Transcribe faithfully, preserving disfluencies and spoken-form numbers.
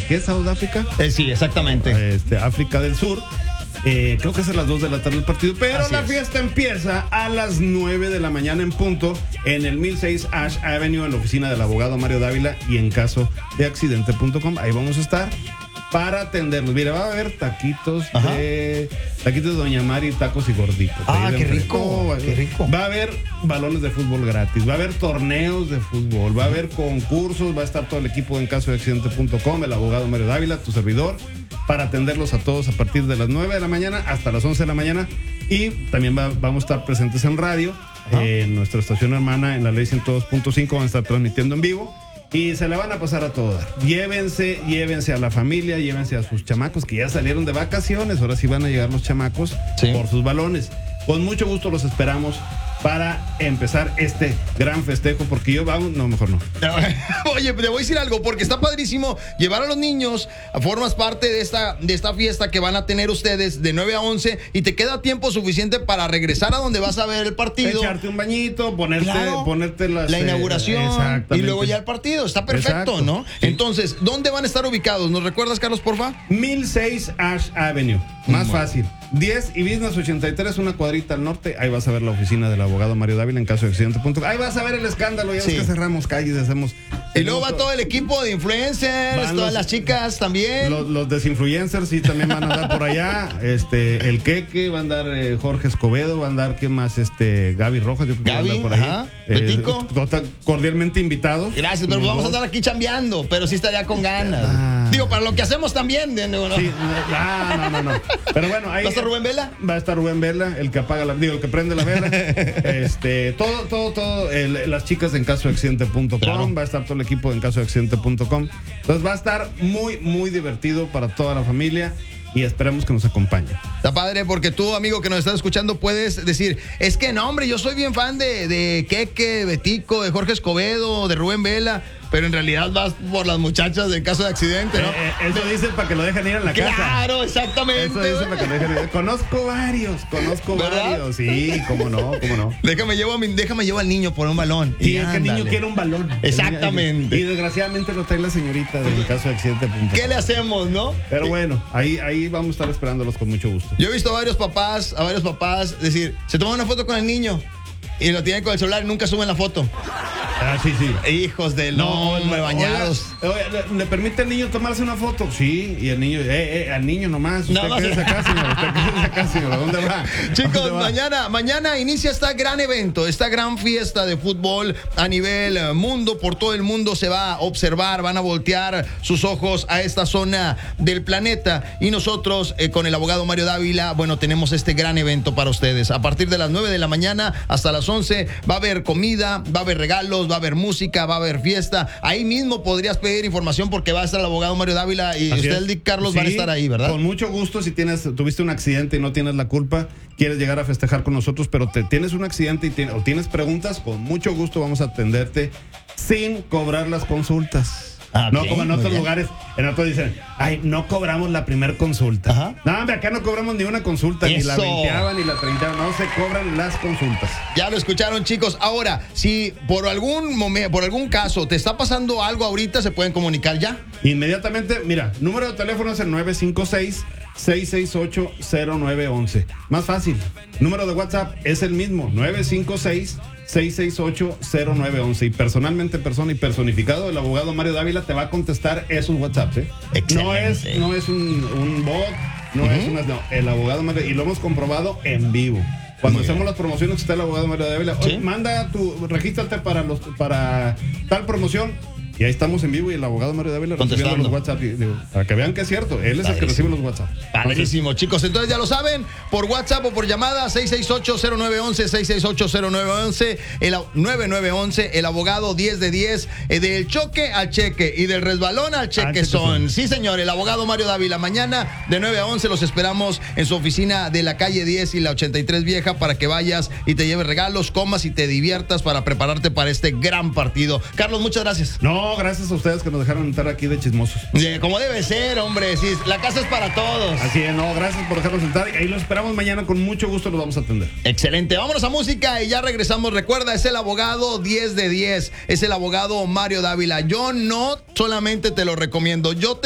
¿qué es Sudáfrica? Eh, sí, exactamente. Este, África del Sur. Eh, creo que es a las dos de la tarde el partido, pero Así la es. fiesta empieza a las nueve de la mañana en punto en el mil seis Ash Avenue, en la oficina del abogado Mario Dávila y en caso de accidente punto com. Ahí vamos a estar para atenderlos. Mira, va a haber taquitos Ajá. de taquitos de Doña Mari, tacos y gorditos. Ah, Ahí de qué enfrente. rico, No, va, qué rico. Va a haber balones de fútbol gratis, va a haber torneos de fútbol, va a haber concursos, va a estar todo el equipo en caso de accidente punto com, el abogado Mario Dávila, tu servidor, para atenderlos a todos a partir de las nueve de la mañana hasta las once de la mañana. Y también va, vamos a estar presentes en radio, eh, en nuestra estación hermana, en la ley ciento dos punto cinco, van a estar transmitiendo en vivo. Y se la van a pasar a todas. Llévense, llévense a la familia, llévense a sus chamacos que ya salieron de vacaciones. Ahora sí van a llegar los chamacos Sí. por sus balones. Con mucho gusto los esperamos para empezar este gran festejo, porque yo vamos, no, mejor no. Oye, te voy a decir algo, porque está padrísimo llevar a los niños, formas parte de esta, de esta fiesta que van a tener ustedes de nueve a once y te queda tiempo suficiente para regresar a donde vas a ver el partido. Echarte un bañito, ponerte, Claro. ponerte las, La eh, inauguración y exactamente. luego ya el partido. Está perfecto, Exacto. ¿no? Sí. Entonces, ¿dónde van a estar ubicados? ¿Nos recuerdas, Carlos, porfa? mil seis Ash Avenue, más Mm. fácil. diez y Business ochenta y tres, una cuadrita al norte. Ahí vas a ver la oficina del abogado Mario Dávila en caso de accidente punto com. Ahí vas a ver el escándalo. Ya Sí. ves que cerramos calles, hacemos. Y luego va todo el equipo de influencers, Van todas los- las chicas también. Los, los desinfluencers sí también van a andar por allá. Este, el Queque, va a andar eh, Jorge Escobedo, va a andar, ¿qué más? Este, Gaby Rojas, yo creo que va a Gaby, andar por ahí. ajá, Betico. total- cordialmente invitados. Gracias, pero Los vamos a dos. andar aquí chambeando, pero sí estaría con ganas. Ah. Digo, para lo que hacemos también. ¿no? ¿no? Sí, no, no, no, no. Pero bueno, ahí. ¿Va a estar Rubén Vela? Va a estar Rubén Vela, el que apaga la, digo, el que prende la vela. Este, todo, todo, todo, el- las chicas en caso de accidente punto com, Claro. va a estar todo el equipo en caso de accidente punto com. Entonces va a estar muy, muy divertido para toda la familia y esperemos que nos acompañen. Está padre porque tú, amigo que nos estás escuchando, puedes decir, es que no, hombre, yo soy bien fan de, de Queque, de Betico, de Jorge Escobedo, de Rubén Vela, pero en realidad vas por las muchachas en caso de accidente, ¿no? Eh, eh, eso dicen para que lo dejen ir en la casa. Claro, exactamente. Eso dicen para que lo dejen ir. Conozco varios, conozco ¿Verdad? varios. Sí, cómo no, cómo no. Déjame llevo a mi, déjame llevo al niño por un balón. Sí, Y es que el niño ándale. quiere un balón. Exactamente. Y desgraciadamente lo trae la señorita del caso de accidente punto com. ¿Qué le hacemos, no? Pero bueno, ahí, ahí vamos a estar esperándolos con mucho gusto. Yo he visto a varios papás, a varios papás decir, se toman una foto con el niño y lo tienen con el celular y nunca suben la foto. Ah, sí, sí. Hijos del hombre, bañados. Oiga, oiga, ¿le, le permite al niño tomarse una foto? Sí, y el niño, eh, eh, al niño nomás. Usted Nada más. quédese acá, señor. Usted quédese acá, señor. ¿Dónde va? Chicos, ¿Dónde va? mañana, mañana inicia este gran evento, esta gran fiesta de fútbol a nivel eh, mundo, por todo el mundo se va a observar, van a voltear sus ojos a esta zona del planeta y nosotros eh, con el abogado Mario Dávila, bueno, tenemos este gran evento para ustedes. A partir de las nueve de la mañana hasta las once va a haber comida, va a haber regalos, va a haber música, va a haber fiesta. Ahí mismo podrías pedir información porque va a estar el abogado Mario Dávila y Así usted, es. el Dick Carlos, Sí, van a estar ahí, ¿verdad? Con mucho gusto, si tienes, tuviste un accidente y no tienes la culpa, quieres llegar a festejar con nosotros, pero te tienes un accidente y tiene- o tienes preguntas, con mucho gusto vamos a atenderte sin cobrar las consultas. Ah, no ok, como en muy otros bien. lugares, en otros dicen, ay, no cobramos la primer consulta. Ajá. No, hombre, acá no cobramos ni una consulta, ni la Eso. veinteava ni la treinta, no se cobran las consultas. Ya lo escucharon, chicos. Ahora, si por algún momento, por algún caso te está pasando algo ahorita, se pueden comunicar ya. Inmediatamente, mira, número de teléfono es el nueve cinco seis, seis seis ocho, cero nueve once. Más fácil. Número de WhatsApp es el mismo, nueve cinco seis, seis seis ocho, cero nueve once. Y personalmente, persona y personificado, el abogado Mario Dávila te va a contestar esos WhatsApps, ¿eh? No es, Excelente. no es un, un bot, no Ujú. es una, no, el abogado Mario, y lo hemos comprobado en vivo. Cuando Muy hacemos bien. las promociones está el abogado Mario Dávila. ¿Sí? Oye, manda tu, regístrate para los, para tal promoción. Y ahí estamos en vivo y el abogado Mario Dávila recibiendo Contestando. los WhatsApp. Y digo, para que vean que es cierto, él es el que recibe los WhatsApp. Padrísimo, chicos. Entonces ya lo saben, por WhatsApp o por llamada, seis seis ocho, cero nueve once, seis seis ocho, cero nueve once, el a- nueve nueve once, el abogado diez de diez, eh, del choque al cheque y del resbalón al cheque cheque son. son. Sí, señor, el abogado Mario Dávila. Mañana de nueve a once los esperamos en su oficina de la calle diez y la ochenta y tres vieja para que vayas y te lleves regalos, comas y te diviertas para prepararte para este gran partido. Carlos, muchas gracias. No, gracias a ustedes que nos dejaron entrar aquí de chismosos. Eh, Como debe ser, hombre, sí, la casa es para todos. Así es, no, gracias por dejarnos entrar. Y ahí los esperamos mañana, con mucho gusto los vamos a atender. Excelente, vámonos a música y ya regresamos. Recuerda, es el abogado diez de diez, es el abogado Mario Dávila. Yo no solamente te lo recomiendo, yo te